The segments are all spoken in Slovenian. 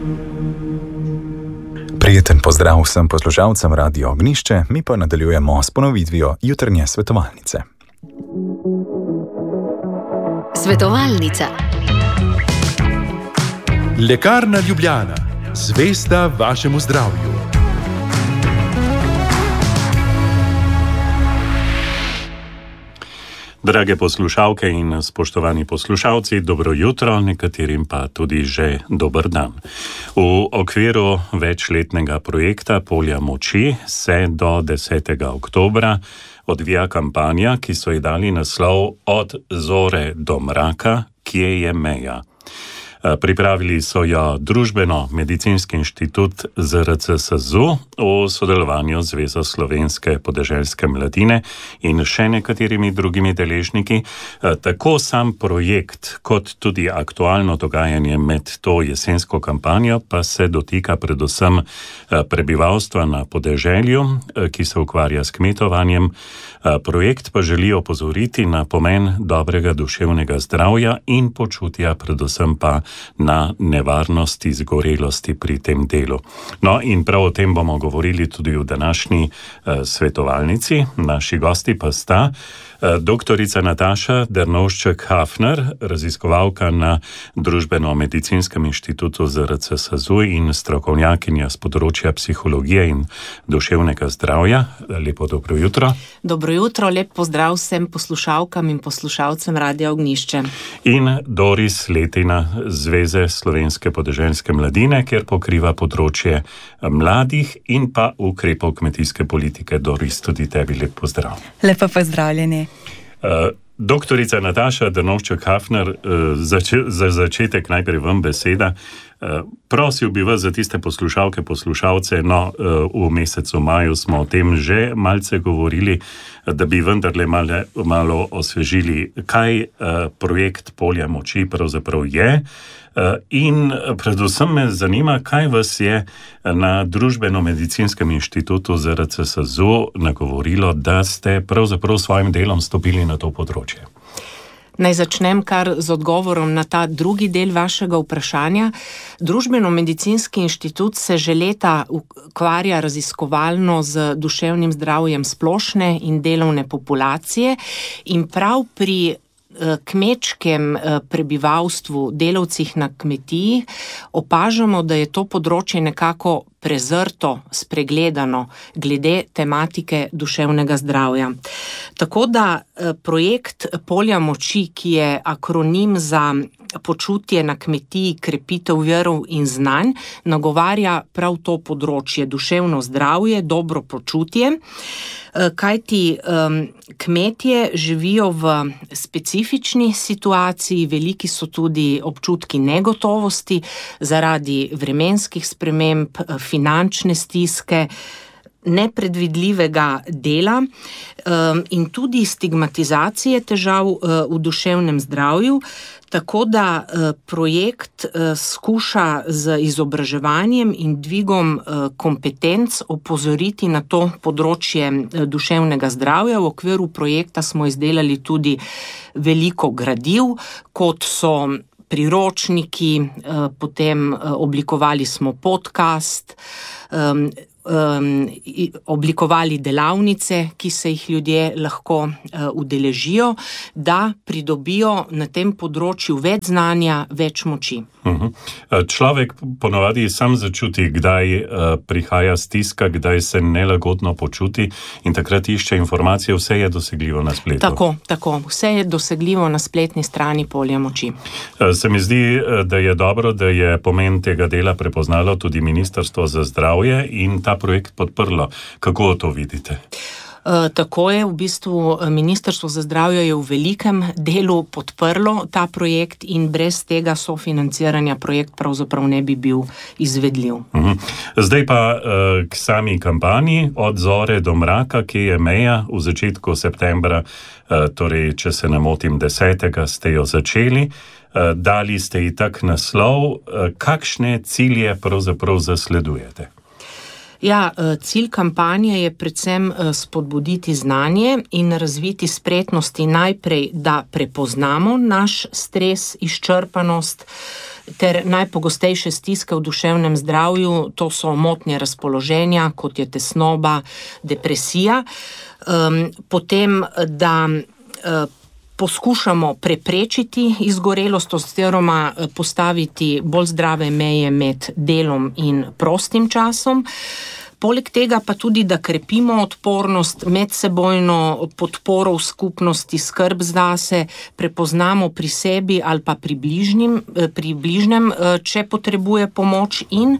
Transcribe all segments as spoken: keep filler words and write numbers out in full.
Prijeten pozdrav vsem poslušalcem Radio Ognjišče, mi pa nadaljujemo s ponovitvijo jutranje svetovalnice. Svetovalnica. Lekarna Ljubljana, zvesta vašemu zdravju. Drage poslušalke in spoštovani poslušalci, dobro jutro, nekaterim pa tudi že dober dan. V okviru večletnega projekta Polja moči se do desetega oktobra odvija kampanja, ki so ji dali naslov Od zore do mraka, kje je meja. Pripravili so jo Družbeno-medicinski inštitut Z R C S Z U v sodelovanju z Zvezo slovenske podeželske mladine in še nekaterimi drugimi deležniki. Tako sam projekt kot tudi aktualno dogajanje med to jesensko kampanjo pa se dotika predvsem prebivalstva na podeželju, ki se ukvarja s kmetovanjem. Projekt pa želi opozoriti na pomen dobrega duševnega zdravja in počutja, predvsem pa na nevarnost izgorelosti pri tem delu. No in prav o tem bomo govorili tudi v današnji uh, svetovalnici. Naši gosti pa sta uh, doktorica Nataša Dernovšček-Hafner, raziskovalka na Družbeno-medicinskem inštitutu Z R C S Z U in strokovnjakinja z področja psihologije in duševnega zdravja. Lepo dobro jutro. Dobro jutro, lep pozdrav vsem poslušalkam in poslušalcem Radia Ognjišče. In Doris Letina, Zveze slovenske podeželske mladine, kjer pokriva področje mladih in pa ukrepov kmetijske politike. Doris, tudi tebi lep pozdrav. Lepo pozdravljeni. Uh, doktorica Nataša Dernovšček-Hafner, uh, zač- za začetek najprej vam beseda. Uh, prosil bi vas za tiste poslušalke, poslušalce, no, uh, v mesecu maju smo o tem že malce govorili, da bi vendarle male, malo osvežili, kaj uh, projekt Polja moči pravzaprav je. Uh, in predvsem me zanima, kaj vas je na Družbeno-medicinskem inštitutu Z R C S Z U nagovorilo, da ste pravzaprav svojim delom stopili na to področje. Naj začnem kar z odgovorom na ta drugi del vašega vprašanja. Družbeno-medicinski inštitut se že leta ukvarja raziskovalno z duševnim zdravjem splošne in delovne populacije in prav pri kmečkem prebivalstvu, delavcih na kmetiji, opažamo, da je to področje nekako prezrto, spregledano glede tematike duševnega zdravja. Tako da projekt Polja moči, ki je akronim za počutje na kmetiji, krepitev verov in znanj, nagovarja prav to področje, duševno zdravje, dobro počutje, kajti um, kmetje živijo v specifični situaciji, veliki so tudi občutki negotovosti zaradi vremenskih sprememb, finančne stiske, nepredvidljivega dela um, in tudi stigmatizacije težav uh, v duševnem zdravju, tako da uh, projekt uh, skuša z izobraževanjem in dvigom uh, kompetenc opozoriti na to področje uh, duševnega zdravja. V okviru projekta smo izdelali tudi veliko gradiv, kot so priročniki, uh, potem uh, oblikovali smo podcast, um, Um, oblikovali delavnice, ki se jih ljudje lahko uh, udeležijo, da pridobijo na tem področju več znanja, več moči. Uh-huh. Človek ponovadi sam začuti, kdaj uh, prihaja stiska, kdaj se nelagodno počuti in takrat išče informacije, vse je dosegljivo na spletu. Tako, tako, vse je dosegljivo na spletni strani Polja moči. Uh, se mi zdi, da je dobro, da je pomen tega dela prepoznalo tudi Ministrstvo za zdravje in ta projekt podprlo. Kako to vidite? Tako je, v bistvu Ministrstvo za zdravje je v velikem delu podprlo ta projekt in brez tega sofinanciranja projekt pravzaprav ne bi bil izvedljiv. Zdaj pa k sami kampanji Od zore do mraka, ki je meja v začetku septembra, torej, če se ne motim, desetega ste jo začeli. Dali ste ji tak naslov. Kakšne cilje pravzaprav zasledujete? Ja, cilj kampanje je predvsem spodbuditi znanje in razviti spretnosti najprej, da prepoznamo naš stres, izčrpanost, ter najpogostejše stiske v duševnem zdravju, to so motnje razpoloženja, kot je tesnoba, depresija. Potem, da poskušamo preprečiti izgorelost oziroma postaviti bolj zdrave meje med delom in prostim časom. Poleg tega pa tudi, da krepimo odpornost, medsebojno podporo v skupnosti, skrb zase, prepoznamo pri sebi ali pa pri bližnjem, pri bližnjem, če potrebuje pomoč, in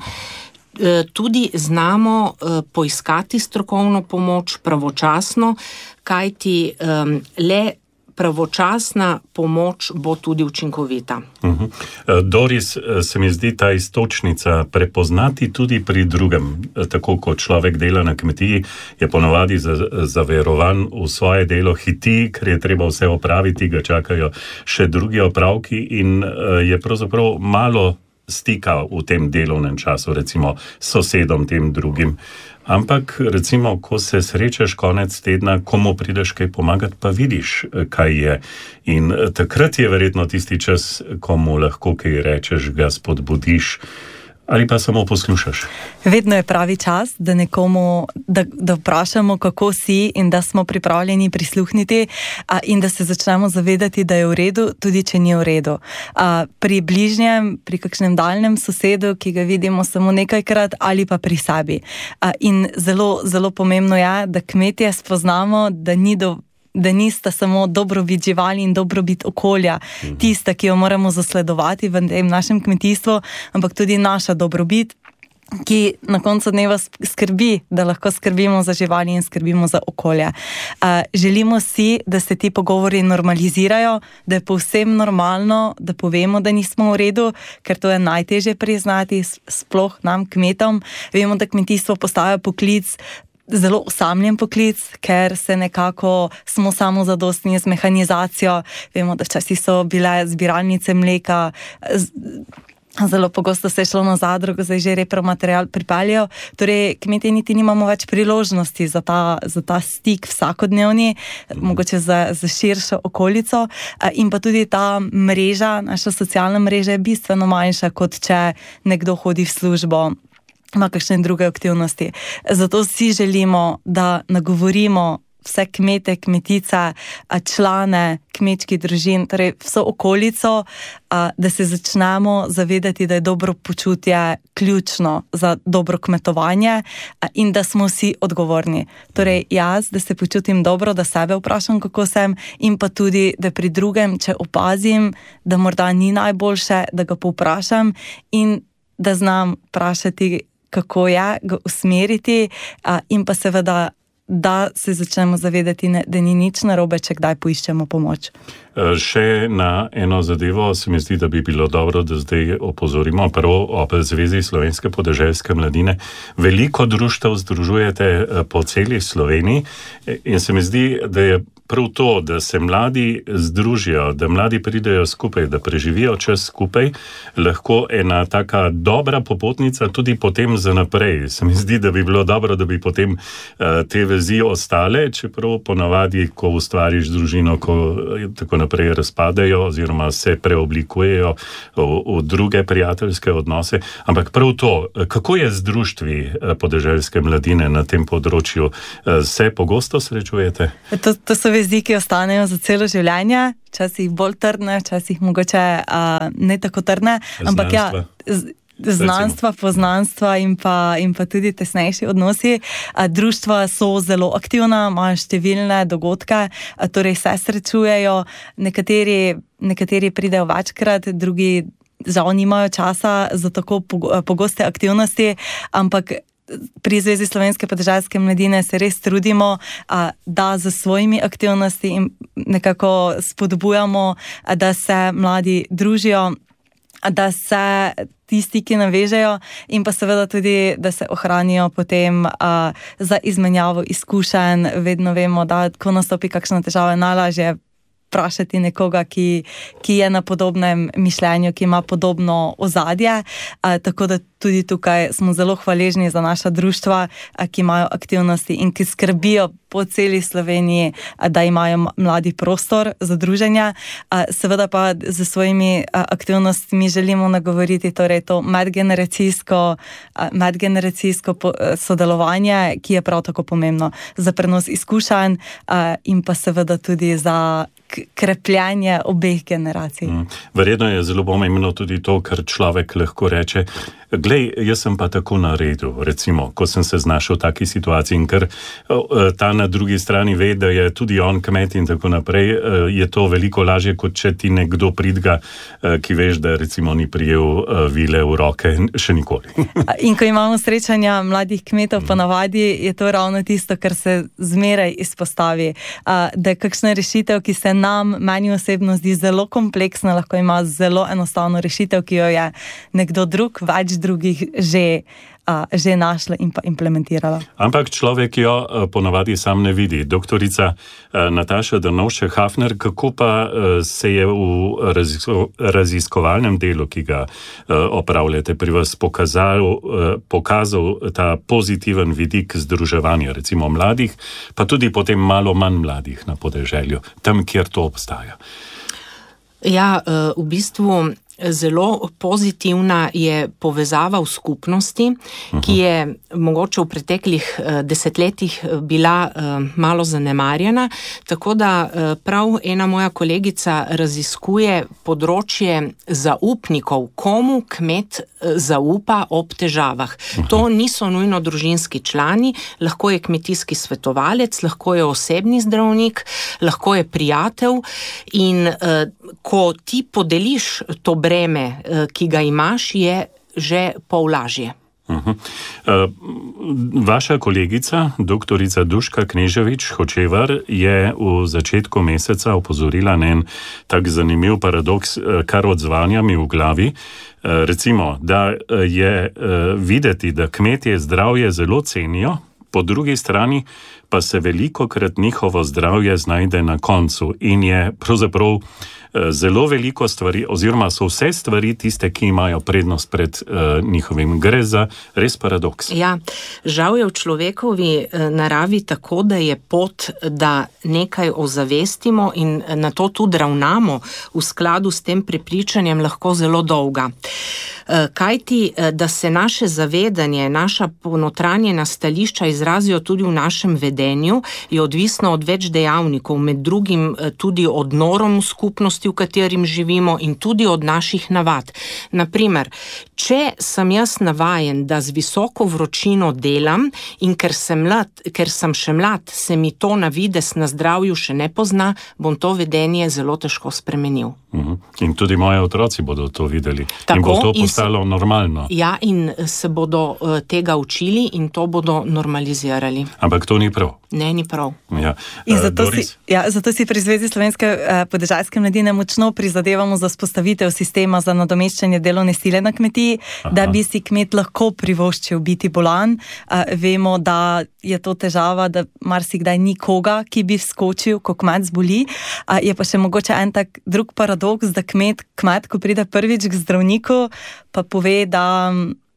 tudi znamo poiskati strokovno pomoč pravočasno, kajti le pravočasna pomoč bo tudi učinkovita. Uh-huh. Doris, se mi zdi ta istočnica prepoznati tudi pri drugem. Tako kot človek dela na kmetiji, je ponovadi zaverovan v svoje delo, hiti, ker je treba vse opraviti, ga čakajo še drugi opravki in je pravzaprav malo stika v tem delovnem času, recimo s sosedom tem drugim. Ampak, recimo, ko se srečaš konec tedna, komu prideš kaj pomagati, pa vidiš, kaj je. In takrat je verjetno tisti čas, komu lahko kaj rečeš, ga spodbudiš, ali pa samo poslušaš. Vedno je pravi čas, da nekomu, da, da vprašamo, kako si, in da smo pripravljeni prisluhniti, a, in da se začnemo zavedati, da je v redu, tudi če ni v redu. A, pri bližnjem, pri kakšnem daljnem sosedu, ki ga vidimo samo nekajkrat, ali pa pri sebi. A, in zelo, zelo pomembno je, da kmetje spoznamo, da ni do da nista samo dobrobit živali in dobrobit okolja tista, ki jo moramo zasledovati v tem našem kmetijstvu, ampak tudi naša dobrobit, ki na koncu dneva skrbi, da lahko skrbimo za živali in skrbimo za okolje. Uh, želimo si, da se ti pogovori normalizirajo, da je povsem normalno, da povemo, da nismo v redu, ker to je najtežje priznati, sploh nam, kmetom. Vemo, da kmetijstvo postaja poklic, zelo osamljen poklic, ker se nekako smo samozadostni z mehanizacijo. Vemo, da včasih so bile zbiralnice mleka, zelo pogosto se je šlo na zadrugo, zdaj že repromaterial pripeljajo. Torej, kmetje niti nimamo več priložnosti za ta, za ta stik vsakodnevni, mogoče za, za širšo okolico. In pa tudi ta mreža, naša socialna mreža je bistveno manjša, kot če nekdo hodi v službo, ima kakšne druge aktivnosti. Zato si želimo, da nagovorimo vse kmete, kmetice, člane kmečkih družin, torej vso okolico, da se začnemo zavedati, da je dobro počutje ključno za dobro kmetovanje in da smo vsi odgovorni. Torej jaz, da se počutim dobro, da sebe vprašam, kako sem, in pa tudi, da pri drugem, če opazim, da morda ni najboljše, da ga povprašam in da znam vprašati, kako je, ga usmeriti, in pa seveda, da se začnemo zavedati, da ni nič narobe, če kdaj poiščemo pomoč. Še na eno zadevo se mi zdi, da bi bilo dobro, da zdaj opozorimo. Prvo, ob Zvezi slovenske podeželske mladine. Veliko društev združujete po celi Sloveniji in se mi zdi, da je prav to, da se mladi združijo, da mladi pridejo skupaj, da preživijo čas skupaj, lahko ena taka dobra popotnica tudi potem za naprej. Se mi zdi, da bi bilo dobro, da bi potem te vezi ostale, čeprav ponavadi, ko ustvariš družino, ko tako naprej razpadajo oziroma se preoblikujejo v, v druge prijateljske odnose. Ampak prav to, kako je z društvi podeželske mladine na tem področju? Se pogosto srečujete? To, to so vezi, ki ostanejo za celo življenje, včasih bolj trdne, včasih mogoče uh, ne tako trdne, ampak ja, z, znanstva, poznanstva in pa, in pa tudi tesnejši odnosi. A, društva so zelo aktivna, imajo številne dogodke, a, torej se srečujejo, nekateri, nekateri pridejo večkrat, drugi žal nimajo časa za tako pogoste aktivnosti, ampak pri Zvezi slovenske podeželske mladine se res trudimo, da z svojimi aktivnosti in nekako spodbujamo, da se mladi družijo, da se tisti, ki navežejo, in pa seveda tudi, da se ohranijo potem za izmenjavo izkušenj. Vedno vemo, da ko nastopi kakšna težava, najlažje vprašati nekoga, ki, ki je na podobnem mišljenju, ki ima podobno ozadje, tako da tudi tukaj smo zelo hvaležni za naša društva, ki imajo aktivnosti in ki skrbijo po celi Sloveniji, da imajo mladi prostor za druženja. Seveda pa z svojimi aktivnostmi želimo nagovoriti torej to medgeneracijsko, medgeneracijsko sodelovanje, ki je prav tako pomembno za prenos izkušenj in pa seveda tudi za krepljenje obeh generacij. Mm. Verjetno je zelo pomembno tudi to, kar človek lahko reče, glej, jaz sem pa tako naredil, recimo, ko sem se znašel v taki situaciji in ker ta na drugi strani ve, da je tudi on kmet in tako naprej, je to veliko lažje, kot če ti nekdo pridga, ki veš, da recimo ni prijel vile v roke še nikoli. In ko imamo srečanja mladih kmetov, mm. ponavadi je to ravno tisto, kar se zmeraj izpostavi, da je kakšna rešitev, ki se nam, meni osebno zdi zelo kompleksna, lahko ima zelo enostavno rešitev, ki jo je nekdo drug, več drugih že, a, že našla in pa implementirala. Ampak človek jo a, ponavadi sam ne vidi. Doktorica a, Nataša Drnovšek-Hafner, kako pa a, se je v razisko, raziskovalnem delu, ki ga a, opravljate, pri vas pokazal, a, pokazal ta pozitiven vidik združevanja, recimo mladih, pa tudi potem malo manj mladih na podeželju, tam, kjer to obstaja? Ja, v bistvu zelo pozitivna je povezava v skupnosti, uh-huh. ki je mogoče v preteklih desetletjih bila malo zanemarjena, tako da prav ena moja kolegica raziskuje področje zaupnikov, komu kmet zaupa ob težavah. Uh-huh. To niso nujno družinski člani, lahko je kmetijski svetovalec, lahko je osebni zdravnik, lahko je prijatelj in ko ti podeliš to breme, ki ga imaš, je že pol lažje. Uh-huh. Uh, vaša kolegica, doktorica Duška Kneževič-Hočevar, je v začetku meseca opozorila na en tak zanimiv paradoks, kar odzvanja mi v glavi. Uh, recimo, da je uh, videti, da kmetje zdravje zelo cenijo, po drugi strani pa se velikokrat njihovo zdravje znajde na koncu in je pravzaprav zelo veliko stvari, oziroma so vse stvari tiste, ki imajo prednost pred uh, njihovim. Gre za res paradoks. Ja, žal je v človekovi naravi tako, da je pot, da nekaj ozavestimo in na to tudi ravnamo v skladu s tem prepričanjem lahko zelo dolga. Kajti, da se naše zavedanje, naša ponotranjena stališča izrazijo tudi v našem vedenju, je odvisno od več dejavnikov, med drugim tudi od norm v skupnosti, v katerim živimo in tudi od naših navad. Naprimer, če sem jaz navajen, da z visoko vročino delam in ker sem, mlad, ker sem še mlad, se mi to na vides na zdravju še ne pozna, bom to vedenje zelo težko spremenil. Uh-huh. In tudi moji otroci bodo to videli. Tako, in bo to postalo in se, normalno. Ja, in se bodo uh, tega učili in to bodo normalizirali. Ampak to ni prav. Ne, ni prav. Ja. In zato, uh, si, ja, zato si pri Zvezi slovenske uh, podeželske mladine močno prizadevamo za vzpostavitev sistema za nadomeščanje delovne sile na kmetiji, Aha. da bi si kmet lahko privoščil biti bolan. Uh, vemo, da je to težava, da marsikdaj ni koga, ki bi vskočil, ko kmet zboli. Uh, je pa še mogoče en tak drug paradoks, da kmet, kmet, ko pride prvič k zdravniku, pa pove, da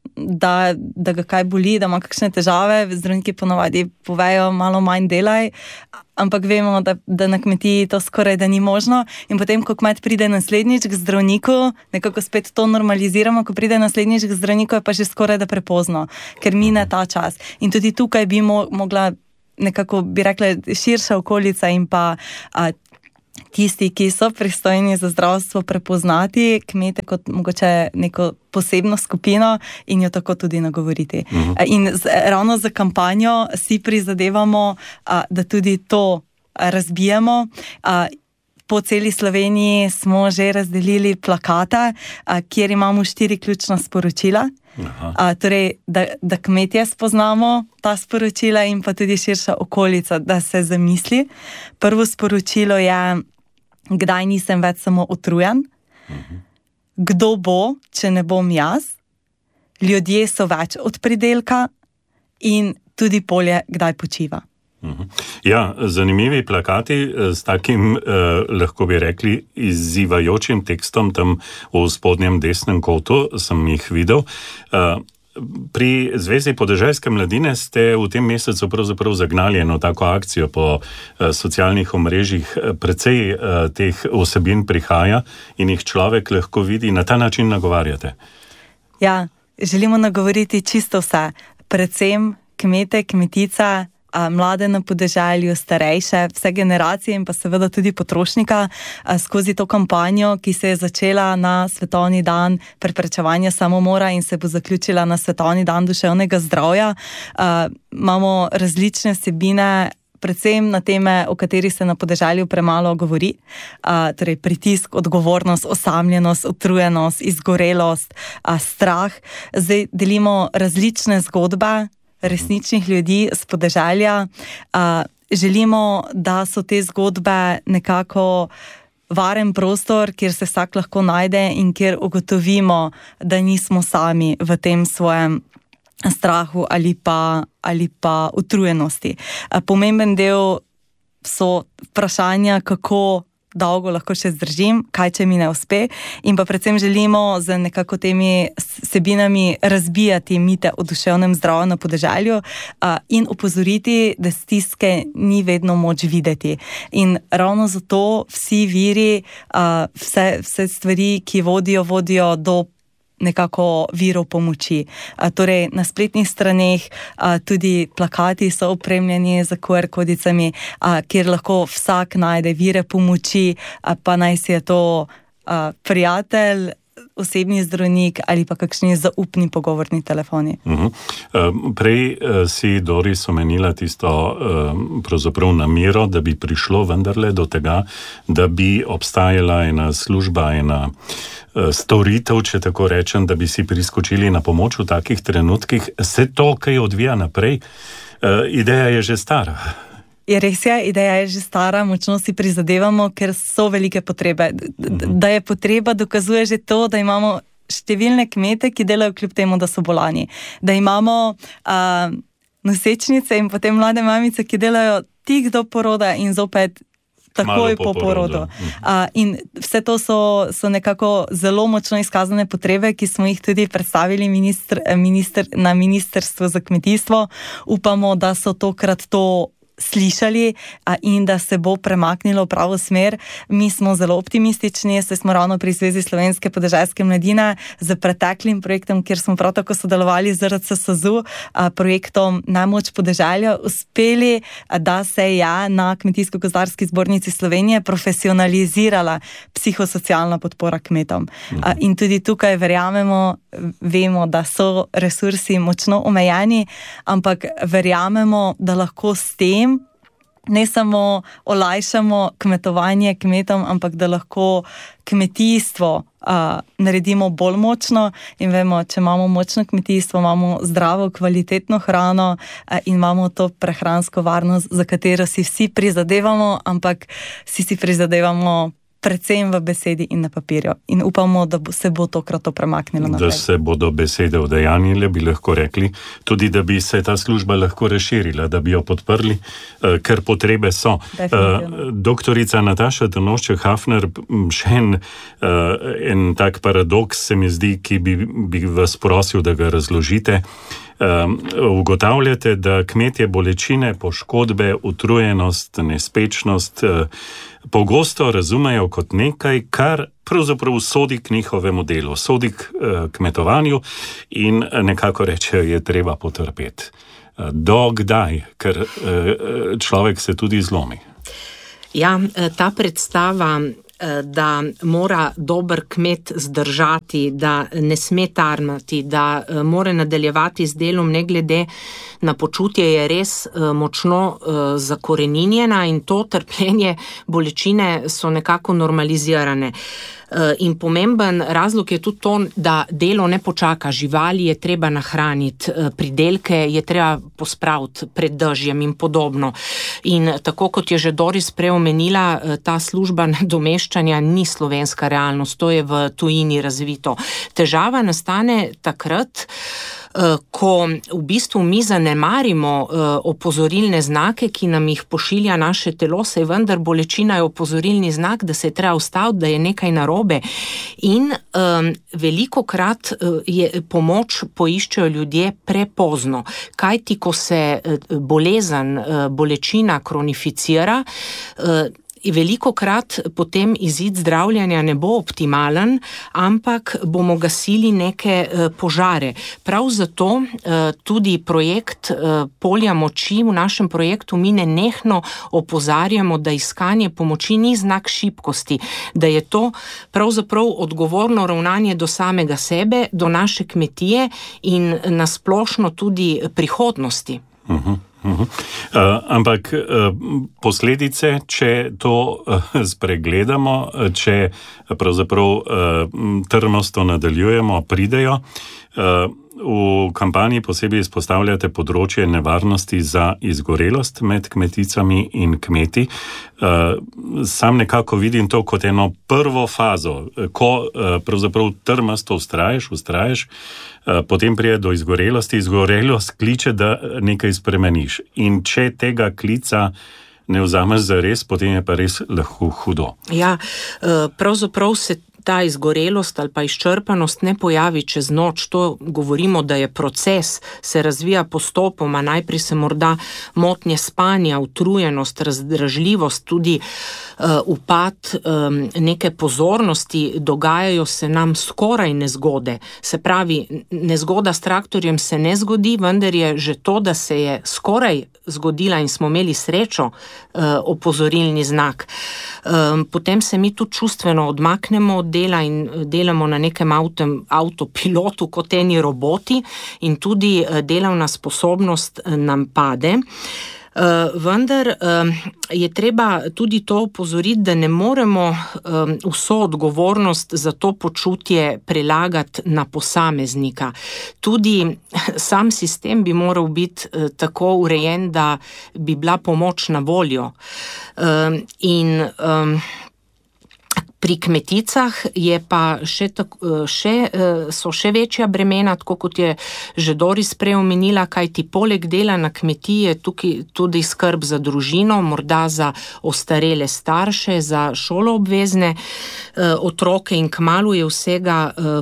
Da, da ga kaj boli, da ima kakšne težave, zdravniki ponovadi povejo malo manj delaj, ampak vemo, da, da na kmetiji to skoraj da ni možno in potem, ko kmet pride naslednjič k zdravniku, nekako spet to normaliziramo, ko pride naslednjič k zdravniku, je pa že skoraj da prepozno, ker mine ta čas. In tudi tukaj bi mo, mogla nekako, bi rekla, širša okolica in pa a, tisti, ki so pristojni za zdravstvo, prepoznati kmete kot mogoče neko posebno skupino in jo tako tudi nagovoriti. Uh-huh. In z, ravno za kampanjo si prizadevamo, a, da tudi to razbijemo. A, po celi Sloveniji smo že razdelili plakate, a, kjer imamo štiri ključna sporočila. A, torej, da, da kmetje spoznamo ta sporočila in pa tudi širša okolica, da se zamisli. Prvo sporočilo je, kdaj nisem več samo utrujen, uh-huh. kdo bo, če ne bom jaz, ljudje so več od pridelka in tudi polje, kdaj počiva. Ja, zanimivi plakati s takim, eh, lahko bi rekli, izzivajočim tekstom tam v spodnjem desnem kotu sem jih videl. Eh, Pri Zvezi podeželske mladine ste v tem mesecu pravzaprav zagnali eno tako akcijo po eh, socialnih omrežjih. Precej eh, teh vsebin prihaja in jih človek lahko vidi. Na ta način nagovarjate. Ja, želimo nagovoriti čisto vse. Predvsem kmete, kmetica, mlade na podeželju, starejše, vse generacije in pa seveda tudi potrošnika skozi to kampanjo, ki se je začela na Svetovni dan preprečevanja samomora in se bo zaključila na Svetovni dan duševnega zdravja. Imamo različne vsebine, predvsem na teme, o katerih se na podeželju premalo govori, a, torej pritisk, odgovornost, osamljenost, utrujenost, izgorelost, a, strah. Zdaj delimo različne zgodbe resničnih ljudi z podeželja. A, želimo, da so te zgodbe nekako varen prostor, kjer se vsak lahko najde in kjer ugotovimo, da nismo sami v tem svojem strahu ali pa, ali pa utrujenosti. Pomemben del so vprašanja, kako dolgo lahko še zdržim, kaj če mi ne uspe, in pa predvsem želimo z nekako temi vsebinami razbijati mite o duševnem zdravju na podeželju in opozoriti, da stiske ni vedno moč videti. In ravno zato vsi viri, vse, vse stvari, ki vodijo, vodijo do nekako virov pomoči. A, torej, na spletnih straneh a, tudi plakati so opremljeni z Q R kodicami, a, kjer lahko vsak najde vire pomoči, a, pa naj si je to a, prijatelj, osebni zdravnik ali pa kakšni zaupni pogovorni telefoni. Uh-huh. Prej si, Doris, omenila tisto pravzaprav namero, da bi prišlo vendarle do tega, da bi obstajala ena služba, ena storitev, če tako rečem, da bi si priskočili na pomoč v takih trenutkih. Se to, kaj odvija naprej, ideja je že stara. Je res je, ideja je že stara, močno si prizadevamo, ker so velike potrebe. Da je potreba, dokazuje že to, da imamo številne kmete, ki delajo kljub temu, da so bolani. Da imamo uh, nosečnice in potem mlade mamice, ki delajo tik do poroda in zopet takoj po, po porodu. Uh, in vse to so, so nekako zelo močno izkazane potrebe, ki smo jih tudi predstavili ministr, ministr, na Ministrstvu za kmetijstvo. Upamo, da so tokrat to slišali in da se bo premaknilo v pravo smer. Mi smo zelo optimistični, saj smo ravno pri Zvezi slovenske podeželske mladine z preteklim projektom, kjer smo prav tako sodelovali z R C S Z U, projektom Najmoč podeželja, uspeli, da se je na Kmetijsko-gozdarski zbornici Slovenije profesionalizirala psihosocialna podpora kmetom. In tudi tukaj verjamemo, vemo, da so resursi močno omejeni, ampak verjamemo, da lahko s tem ne samo olajšamo kmetovanje kmetom, ampak da lahko kmetijstvo a, naredimo bolj močno. In vemo, če imamo močno kmetijstvo, imamo zdravo, kvalitetno hrano a, in imamo to prehransko varnost, za katero si vsi prizadevamo, ampak vsi si prizadevamo predvsem v besedi in na papirju. In upamo, da se bo tokrat to premaknilo naprej. Da se bodo besede udejanjile, bi lahko rekli, tudi da bi se ta služba lahko razširila, da bi jo podprli, ker potrebe so. Doktorica Nataša Drnovšček-Hafner, še en, en tak paradoks se mi zdi, ki bi, bi vas prosil, da ga razložite. Um, ugotavljate, da kmetje bolečine, poškodbe, utrujenost, nespečnost uh, pogosto razumejo kot nekaj, kar pravzaprav sodi k njihovemu delu, sodi k uh, kmetovanju in nekako rečejo, je treba potrpeti. Uh, do kdaj? Ker uh, človek se tudi zlomi. Ja, ta predstava, da mora dober kmet zdržati, da ne sme tarnati, da mora nadaljevati z delom ne glede na počutje, je res močno zakoreninjena in to trpljenje, bolečine so nekako normalizirane. In pomemben razlog je tudi to, da delo ne počaka, živali je treba nahraniti, pridelke je treba pospraviti pred dežjem in podobno. In tako kot je že Doris prej omenila, ta služba nadomeščanja ni slovenska realnost, to je v tujini razvito. Težava nastane takrat, ko v bistvu mi zanemarimo opozorilne znake, ki nam jih pošilja naše telo, saj vendar bolečina je opozorilni znak, da se je treba ustaviti, da je nekaj narobe. In um, velikokrat je pomoč poiščejo ljudje prepozno. Kajti, ko se bolezen, bolečina kronificira, velikokrat potem izid zdravljanja ne bo optimalen, ampak bomo gasili neke požare. Prav zato tudi projekt Polja moči, v našem projektu mi nenehno opozarjamo, da iskanje pomoči ni znak šibkosti, da je to pravzaprav odgovorno ravnanje do samega sebe, do naše kmetije in nasplošno tudi prihodnosti. Uh-huh. Uh-huh. Uh, ampak uh, posledice, če to uh, spregledamo, če pravzaprav uh, trmasto nadaljujemo, pridejo. Uh, v kampanji posebej izpostavljate področje nevarnosti za izgorelost med kmeticami in kmeti. Uh, sam nekako vidim to kot eno prvo fazo, ko uh, pravzaprav trmasto ustraješ, ustraješ, uh, potem prije do izgorelosti, izgorelost kliče, da nekaj spremeniš. In če tega klica ne vzameš za res, potem je pa res lahko hudo. Ja, pravzaprav se ta izgorelost ali pa izčrpanost ne pojavi čez noč. To govorimo, da je proces, se razvija postopoma. Najprej se morda motnje spanja, utrujenost, razdražljivost, tudi uh, upad um, neke pozornosti, dogajajo se nam skoraj nezgode. Se pravi, nezgoda s traktorjem se ne zgodi, vendar je že to, da se je skoraj zgodila in smo imeli srečo, uh, opozorilni znak. Um, potem se mi tudi čustveno odmaknemo od dela in delamo na nekem avtom, avtopilotu kot eni roboti in tudi delovna sposobnost nam pade. Uh, vendar um, je treba tudi to opozoriti, da ne moremo um, vso odgovornost za to počutje prelagati na posameznika. Tudi sam sistem bi moral biti uh, tako urejen, da bi bila pomoč na voljo. Um, in um, Pri kmeticah je pa še, še, so še večja bremena, tako kot je že Doris prej omenila, kajti poleg dela na kmetiji je tukaj tudi skrb za družino, morda za ostarele starše, za šoloobvezne otroke in kmalu je vsega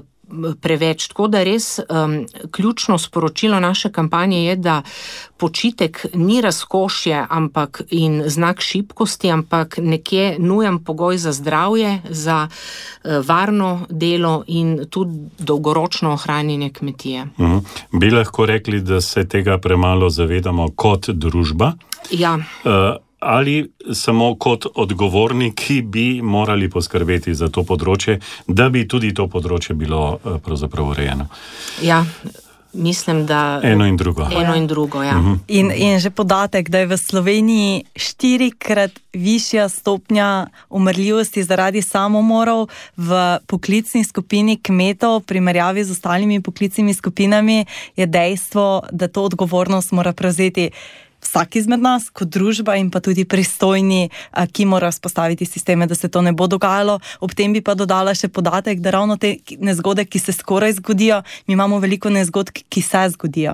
preveč. Tako da res um, ključno sporočilo naše kampanje je, da počitek ni razkošje ampak in znak šibkosti, ampak nekje nujen pogoj za zdravje, za uh, varno delo in tudi dolgoročno ohranjanje kmetije. Mhm. Bi lahko rekli, da se tega premalo zavedamo kot družba? Ja. Uh, Ali samo kot odgovorni, ki bi morali poskrbeti za to področje, da bi tudi to področje bilo pravzaprav urejeno? Ja, mislim, da... Eno in drugo. Eno in drugo, ja. Uh-huh. In, in že podatek, da je v Sloveniji štirikrat višja stopnja umrljivosti zaradi samomorov v poklicni skupini kmetov, v primerjavi z ostalimi poklicnimi skupinami, je dejstvo, da to odgovornost mora prevzeti vsak izmed nas, kot družba in pa tudi pristojni, ki morajo vzpostaviti sisteme, da se to ne bo dogajalo. Ob tem bi pa dodala še podatek, da ravno te nezgode, ki se skoraj zgodijo, mi imamo veliko nezgod, ki se zgodijo.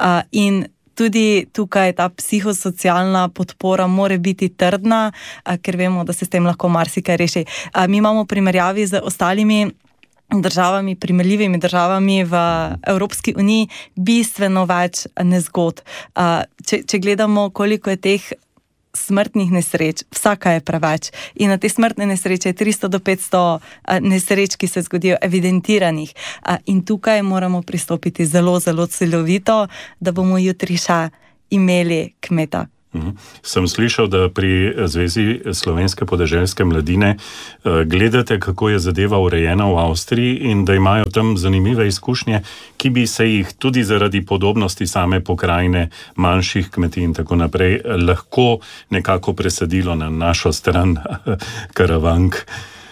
In tudi tukaj ta psihosocialna podpora mora biti trdna, ker vemo, da se s tem lahko marsikaj reši. Mi imamo v primerjavi z ostalimi državami, primerljivimi državami v Evropski uniji bistveno več nezgod. Če, če gledamo, koliko je teh smrtnih nesreč, vsaka je preveč. In na te smrtne nesreče je tristo do petsto nesreč, ki se zgodijo evidentiranih. In tukaj moramo pristopiti zelo, zelo celovito, da bomo jutri še imeli kmeta. Sem slišal, da pri Zvezi slovenske podeželske mladine gledate, kako je zadeva urejena v Avstriji in da imajo tam zanimive izkušnje, ki bi se jih tudi zaradi podobnosti same pokrajine, manjših kmetij in tako naprej lahko nekako presadilo na našo stran Karavank.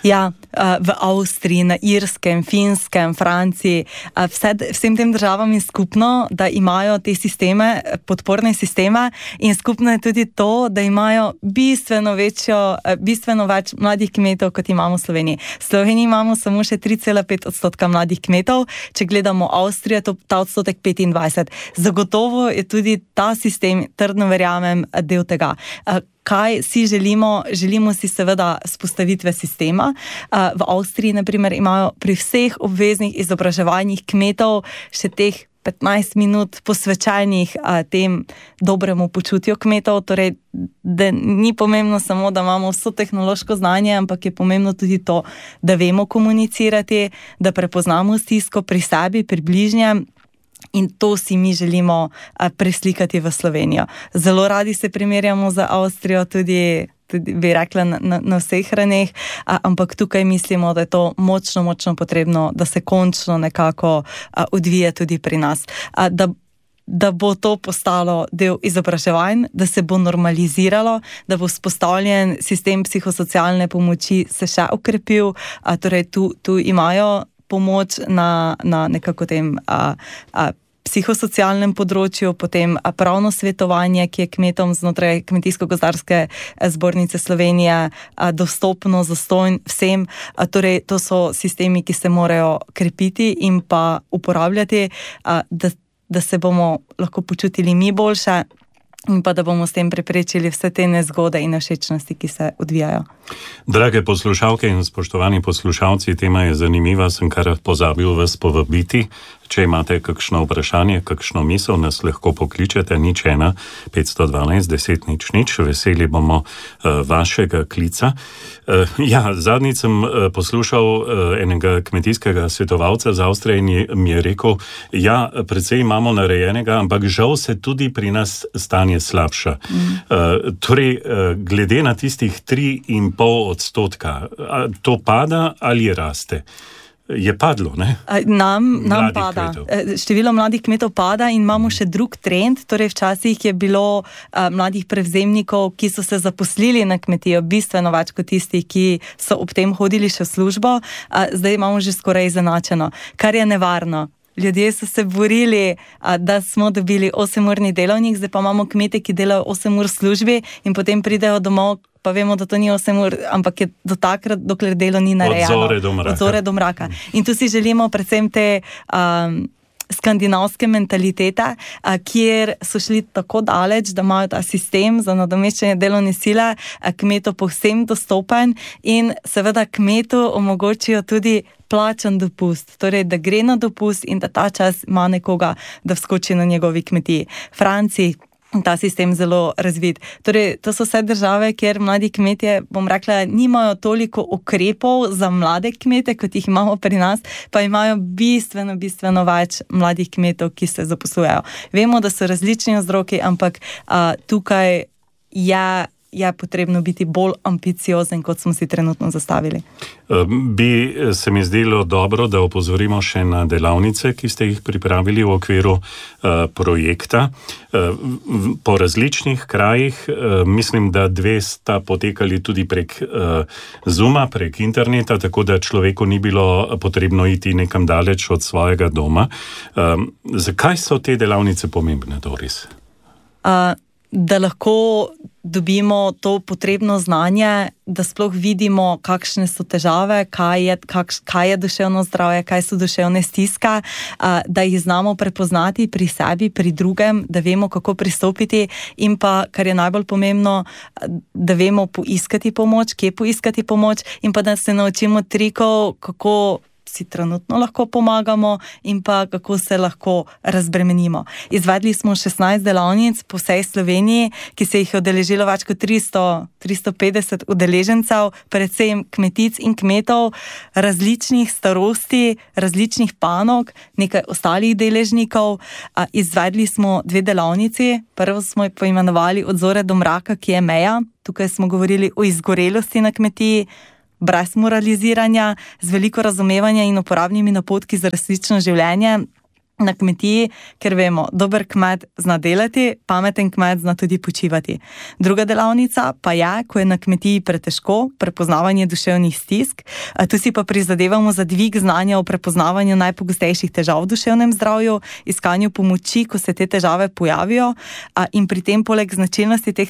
Ja, v Avstriji, na Irskem, Finskem, Franciji, vse, vsem tem državam je skupno, da imajo te sisteme, podporne sisteme in skupno je tudi to, da imajo bistveno večjo, bistveno več mladih kmetov, kot imamo v Sloveniji. V Sloveniji imamo samo še tri cela pet odstotka mladih kmetov, če gledamo Avstrijo, to ta odstotek petindvajset. Zagotovo je tudi ta sistem, trdno verjamem, del tega. Kaj si želimo? Želimo si seveda vzpostavitve sistema. V Avstriji, na primer, imajo pri vseh obveznih izobraževanjih kmetov še teh petnajst minut posvečenih tem dobremu počutju kmetov, torej, da ni pomembno samo, da imamo vso tehnološko znanje, ampak je pomembno tudi to, da vemo komunicirati, da prepoznamo stisko pri sebi, pri bližnjem. In to si mi želimo a, preslikati v Slovenijo. Zelo radi se primerjamo z Avstrijo, tudi, tudi bi rekla na, na, na vseh raneh, a, ampak tukaj mislimo, da je to močno, močno potrebno, da se končno nekako a, odvije tudi pri nas. A, da, da bo to postalo del izobraževanj, da se bo normaliziralo, da bo vzpostavljen sistem psihosocialne pomoči se še okrepil, a, torej tu, tu imajo pomoč na, na nekako tem a, a, psihosocialnem področju, potem a, pravno svetovanje, ki je kmetom znotraj Kmetijsko-gozdarske zbornice Slovenije a, dostopno, zastonj vsem. A, torej, to so sistemi, ki se morajo krepiti in pa uporabljati, a, da, da se bomo lahko počutili mi boljše in pa da bomo s tem preprečili vse te nezgode in všečnosti, ki se odvijajo. Drage poslušalke in spoštovani poslušalci, tema je zanimiva, sem kar pozabil vas povabiti. Če imate kakšno vprašanje, kakšno misel, nas lahko pokličete nič ena petsto dvanajst deset nič nič, veseli bomo uh, vašega klica. Uh, ja, zadnjič sem uh, poslušal uh, enega kmetijskega svetovalca z Avstrije in je, mi je rekel, ja, precej imamo narejenega, ampak žal se tudi pri nas stanje slabša. Mm. Uh, torej, uh, glede na tistih tri in pol odstotka, to pada ali raste? Je padlo, ne? Nam, nam pada. Kmetov. Število mladih kmetov pada in imamo še drug trend, torej včasih je bilo a, mladih prevzemnikov, ki so se zaposlili na kmetijo, bistveno več kot tistih, ki so ob tem hodili še v službo, a, zdaj imamo že skoraj izenačeno, kar je nevarno. Ljudje so se borili, a, da smo dobili osemurni delovnik, zdaj pa imamo kmete, ki delajo osem ur v službi in potem pridejo domov, pa vemo, da to ni osem ur, ampak je do takrat, dokler delo ni narejeno. Od zore do mraka. Od zore do mraka. In tu si želimo predvsem te um, skandinavske mentalitete, a, kjer so šli tako daleč, da imajo ta sistem za nadomeščanje delovne sile, a, kmetu povsem dostopen in seveda kmetu omogočijo tudi plačan dopust, torej da gre na dopust in da ta čas ima nekoga, da vskoči na njegovi kmetiji. Franciji ta sistem zelo razvit. Torej, to so vse države, kjer mladi kmetje, bom rekla, nimajo toliko ukrepov za mlade kmete, kot jih imamo pri nas, pa imajo bistveno, bistveno več mladih kmetov, ki se zaposlujejo. Vemo, da so različni vzroki, ampak a, tukaj je je potrebno biti bolj ambiciozen, kot smo si trenutno zastavili. Bi se mi zdelo dobro, da opozorimo še na delavnice, ki ste jih pripravili v okviru uh, projekta. Uh, po različnih krajih, uh, mislim, da dve sta potekali tudi prek uh, Zooma, prek interneta, tako da človeku ni bilo potrebno iti nekam daleč od svojega doma. Uh, zakaj so te delavnice pomembne, Doris? Uh, da lahko dobimo to potrebno znanje, da sploh vidimo, kakšne so težave, kaj je, kak, kaj je duševno zdravje, kaj so duševne stiske, da jih znamo prepoznati pri sebi, pri drugem, da vemo, kako pristopiti in pa, kar je najbolj pomembno, da vemo poiskati pomoč, kje poiskati pomoč in pa da se naučimo trikov, kako si trenutno lahko pomagamo in pa kako se lahko razbremenimo. Izvedli smo šestnajst delavnic po vsej Sloveniji, ki se jih je udeležilo več kot tristo, tristo petdeset udeležencev, predvsem kmetic in kmetov, različnih starosti, različnih panog, nekaj ostalih deležnikov. Izvedli smo dve delavnici, prvo smo jo poimenovali Od zore do mraka, ki je meja. Tukaj smo govorili o izgorelosti na kmetiji, brez moraliziranja, z veliko razumevanja in uporabnimi napotki za resnično življenje. na kmetiji, ker vemo, dober kmet zna delati, pameten kmet zna tudi počivati. Druga delavnica pa je, ko je na kmetiji pretežko, prepoznavanje duševnih stisk, tu si pa prizadevamo za dvig znanja o prepoznavanju najpogostejših težav v duševnem zdravju, iskanju pomoči, ko se te težave pojavijo, in pri tem poleg značilnosti teh